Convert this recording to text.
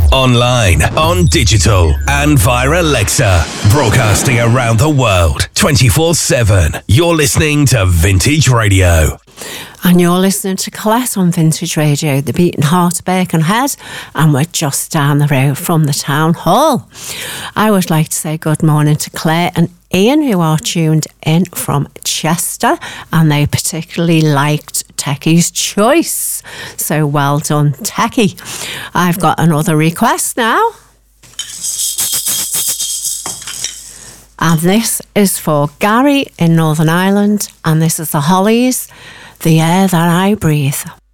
online, on digital, and via Alexa. Broadcasting around the world, 24/7. You're listening to Vintage Radio. And you're listening to Colette on Vintage Radio, the beating heart of Birkenhead, and we're just down the road from the town hall. I would like to say good morning to Claire and Ian, who are tuned in from Chester, and they particularly liked Techie's choice. So well done, Techie. I've got another request now. And this is for Gary in Northern Ireland, and this is the Hollies, The Air That I Breathe.